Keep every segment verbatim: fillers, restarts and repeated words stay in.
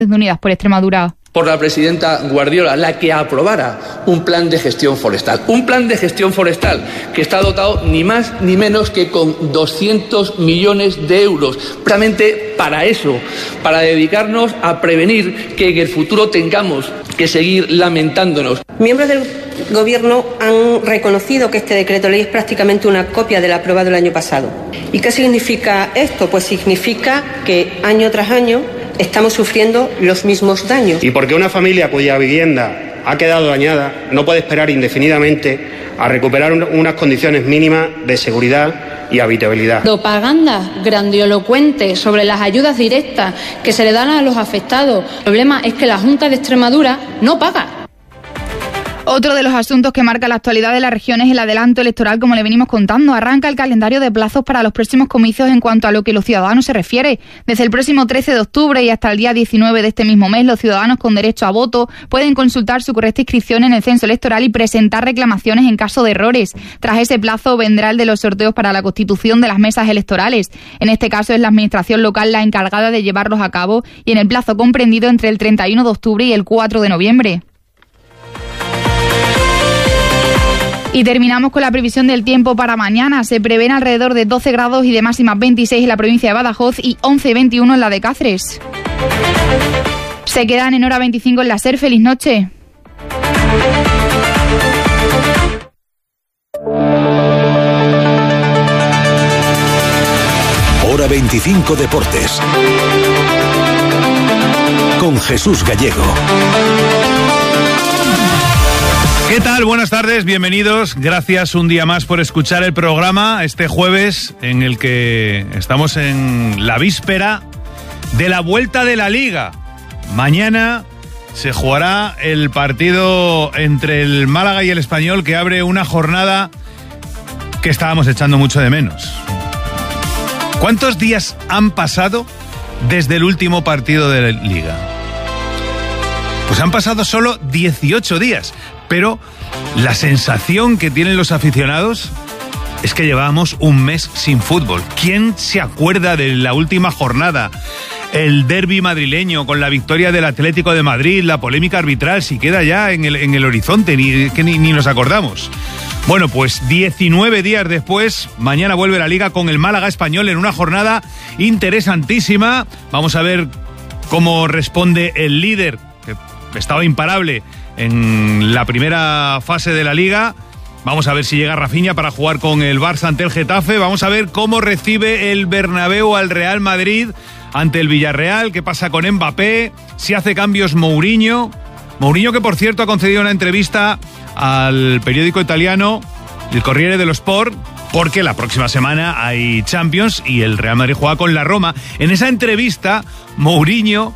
de Unidas por Extremadura. Por la presidenta Guardiola, la que aprobara un plan de gestión forestal. Un plan de gestión forestal que está dotado ni más ni menos que con doscientos millones de euros. Precisamente para eso, para dedicarnos a prevenir que en el futuro tengamos que seguir lamentándonos. Miembros del Gobierno han reconocido que este decreto ley es prácticamente una copia del aprobado el año pasado. ¿Y qué significa esto? Pues significa que año tras año estamos sufriendo los mismos daños. Y porque una familia cuya vivienda ha quedado dañada no puede esperar indefinidamente a recuperar un, unas condiciones mínimas de seguridad y habitabilidad. Propaganda grandilocuente sobre las ayudas directas que se le dan a los afectados. El problema es que la Junta de Extremadura no paga. Otro de los asuntos que marca la actualidad de la región es el adelanto electoral, como le venimos contando. Arranca el calendario de plazos para los próximos comicios en cuanto a lo que los ciudadanos se refiere. Desde el próximo trece de octubre y hasta el día diecinueve de este mismo mes, los ciudadanos con derecho a voto pueden consultar su correcta inscripción en el censo electoral y presentar reclamaciones en caso de errores. Tras ese plazo vendrá el de los sorteos para la constitución de las mesas electorales. En este caso es la administración local la encargada de llevarlos a cabo y en el plazo comprendido entre el treinta y uno de octubre y el cuatro de noviembre. Y terminamos con la previsión del tiempo para mañana. Se prevén alrededor de doce grados y de máxima veintiséis en la provincia de Badajoz y once y veintiuno en la de Cáceres. Se quedan en hora veinticinco en la SER. Feliz noche. Hora veinticinco Deportes. Con Jesús Gallego. ¿Qué tal? Buenas tardes, bienvenidos. Gracias un día más por escuchar el programa este jueves en el que estamos en la víspera de la vuelta de la Liga. Mañana se jugará el partido entre el Málaga y el Español, que abre una jornada que estábamos echando mucho de menos. ¿Cuántos días han pasado desde el último partido de la Liga? Pues han pasado solo dieciocho días. Pero la sensación que tienen los aficionados es que llevábamos un mes sin fútbol. ¿Quién se acuerda de la última jornada? El derbi madrileño con la victoria del Atlético de Madrid, la polémica arbitral, si queda ya en el, en el horizonte, ni, que ni, ni nos acordamos. Bueno, pues diecinueve días después, mañana vuelve la Liga con el Málaga Español en una jornada interesantísima. Vamos a ver cómo responde el líder, que estaba imparable en la primera fase de la Liga. Vamos a ver si llega Rafinha para jugar con el Barça ante el Getafe. Vamos a ver cómo recibe el Bernabéu al Real Madrid ante el Villarreal. ¿Qué pasa con Mbappé? Si hace cambios Mourinho. Mourinho, que por cierto ha concedido una entrevista al periódico italiano El Corriere dello Sport, porque la próxima semana hay Champions y el Real Madrid juega con la Roma. En esa entrevista, Mourinho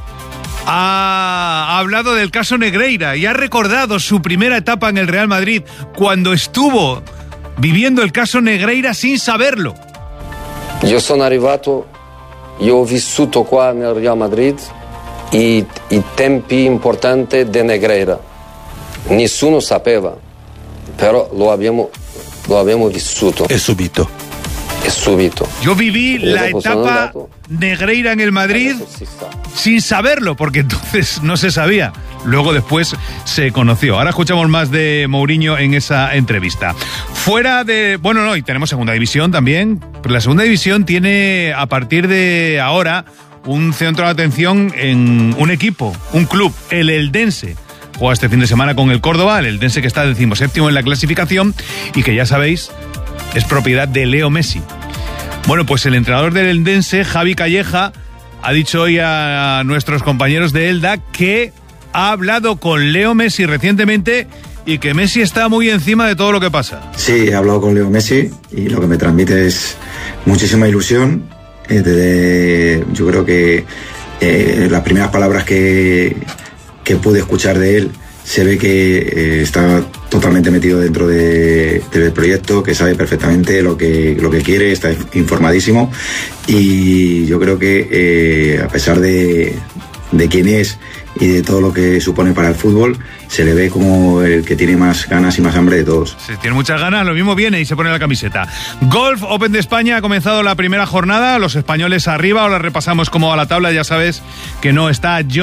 ha hablado del caso Negreira y ha recordado su primera etapa en el Real Madrid, cuando estuvo viviendo el caso Negreira sin saberlo. Io sono arrivato, io ho vissuto qua nel Real Madrid i, i tempi importanti di Negreira. Nessuno sapeva, però lo abbiamo, lo abbiamo vissuto. E subito. E subito. Yo viví la etapa Negreira en el Madrid sin saberlo, porque entonces no se sabía. Luego después se conoció. Ahora escuchamos más de Mourinho en esa entrevista. Fuera de... Bueno, no, y tenemos segunda división también. Pero la segunda división tiene, a partir de ahora, un centro de atención en un equipo, un club, el Eldense. Juega este fin de semana con el Córdoba, el Eldense, que está decimoséptimo en la clasificación y que, ya sabéis, es propiedad de Leo Messi. Bueno, pues el entrenador del Eldense, Javi Calleja, ha dicho hoy a nuestros compañeros de Elda que ha hablado con Leo Messi recientemente y que Messi está muy encima de todo lo que pasa. Sí, he hablado con Leo Messi y lo que me transmite es muchísima ilusión. Eh, desde, yo creo que eh, las primeras palabras que, que pude escuchar de él, se ve que eh, está totalmente metido dentro de, del proyecto, que sabe perfectamente lo que, lo que quiere, está informadísimo, y yo creo que eh, a pesar de, de quién es y de todo lo que supone para el fútbol, se le ve como el que tiene más ganas y más hambre de todos. Si tiene muchas ganas, lo mismo viene y se pone la camiseta. Golf Open de España ha comenzado la primera jornada, los españoles arriba, ahora repasamos cómo va la tabla, ya sabes que no está John